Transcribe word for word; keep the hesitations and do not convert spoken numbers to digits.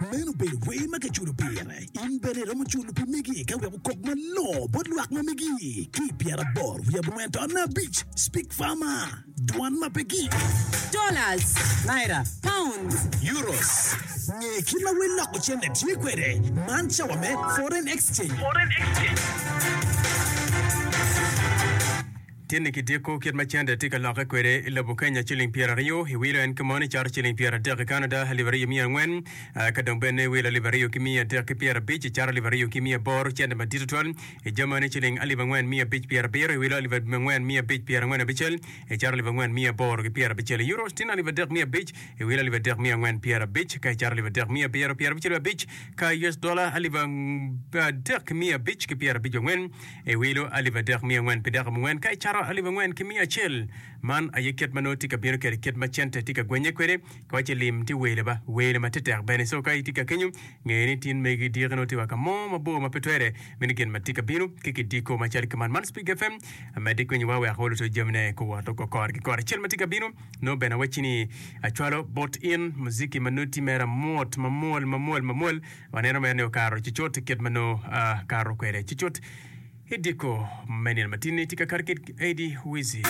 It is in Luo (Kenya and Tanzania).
Meno be we make chulu pire. In bere ram chulu pi megi ka we kok malo bot luak ma megi. Ki piera bor we went on a beach. Speak farmer. Duan ma pegi. Dollars, Naira, pounds, Euros. Nye kila we lako chende chikwere. Mancha wame foreign exchange. Foreign exchange. Tiene ki deko kiat machanda tika laka kwere labu Kenya chilling piera rio hiwilo en kamoni char chilling piera deka Canada halivario mia ngwen kadong bene wila livario kimia deka piera beach char livario kimia bor chanda madito tuan e jamani chilling aliva ngwen mia beach piera beer wila liva ngwen mia beach piera ngwen bichel e char liva ngwen mia bor piera bichel euros tina liva dek mia beach e wila liva dek mia ngwen piera beach ka char liva dek mia piera piera bichel beach ka U S dollar aliva dek mia beach ki piera bicho ngwen e wilo aliva dek mia ngwen pedek ngwen ka char aliva ngwen kimia chel man ayeket manoti ka biro kere ket machente tika gwenye kwere kwa chelim ti wele ba wele matete bene so kai tika kenyu ngeni tin megi dirno ti waka mo mabo mapetwere minigen matika bino kiki diko machari kaman man speak F M amadi kwenye wawe akolo to jemne ko wato ko kor ki kor chel matika bino no bena wachini achwalo bot in muziki manoti mera mot mamol mamol mamol wanero mene karo chichot ket mano uh, karo kwere chichot Hidiko meni matini tika karkit edi wizi.